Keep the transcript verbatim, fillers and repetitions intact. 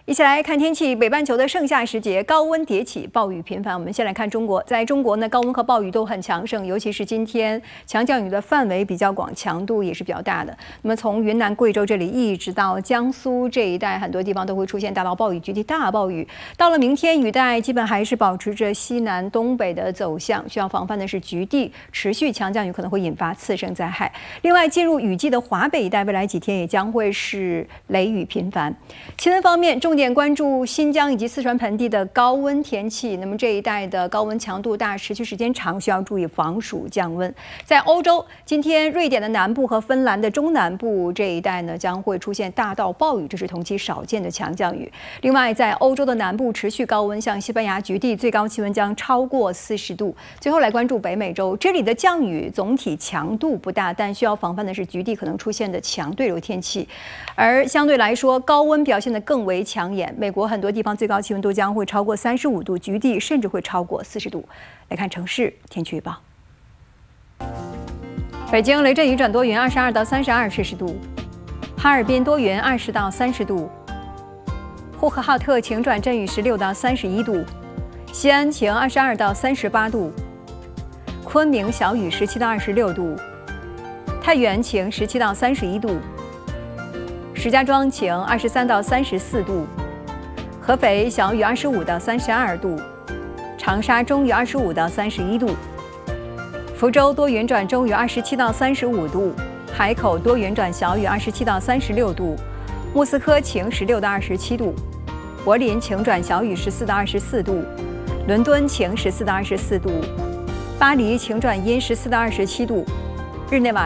一起来看天气，北半球的盛夏时节，高温迭起，暴雨频繁。我们先来看中国，在中国呢，高温和暴雨都很强盛，尤其是今天强降雨的范围比较广，强度也是比较大的。那么从云南、贵州这里一直到江苏这一带，很多地方都会出现大到暴雨、局地大暴雨。到了明天，雨带基本还是保持着西南东北的走向，需要防范的是局地持续强降雨可能会引发次生灾害。另外，进入雨季的华北一带，未来几天也将会是雷雨频繁。气温方面，重点关注新疆以及四川盆地的高温天气。那么这一带的高温强度大，持续时间长，需要注意防暑降温。在欧洲，今天瑞典的南部和芬兰的中南部这一带呢，将会出现大到暴雨，这是同期少见的强降雨。另外，在欧洲的南部持续高温，像西班牙局地最高气温将超过四十度。最后来关注北美洲，这里的降雨总体强度不大，但需要防范的是局地可能出现的强对流天气。而相对来说，高温表现得更为抢眼。美国很多地方最高气温都将会超过三十五度，局地甚至会超过四十度。来看城市天气预报：北京雷阵雨转多云，二十二到三十二摄氏度；哈尔滨多云，二十到三十度；呼和浩特晴转阵雨，十六到三十一度；西安晴，二十二到三十八度；昆明小雨，十七到二十六度；太原晴，十七到三十一度；石家庄晴，二十三到三十四度；合肥小雨，二十五到三十二度；长沙中雨，二十五到三十一度；福州多云转中雨，二十七到三十五度；海口多云转小雨，二十七到三十六度；莫斯科晴，十六到二十七度；柏林晴转小雨，十四到二十四度；伦敦晴，十四到二十四度；巴黎晴转阴，十四到二十七度；日内瓦